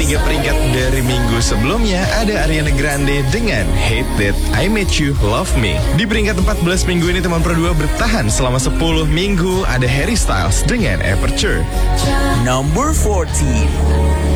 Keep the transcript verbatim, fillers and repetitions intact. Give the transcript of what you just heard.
tiga peringkat dari minggu sebelumnya ada Ariana Grande dengan Hate That I Made You Love Me. Di peringkat empat belas minggu ini teman Pro dua bertahan selama sepuluh minggu ada Harry Styles dengan Aperture. Number fourteen.